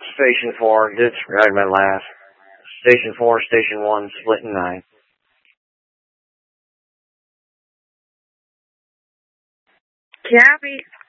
Station 4, disregard my laugh. Station 4, Station 1, split in 9. Copy.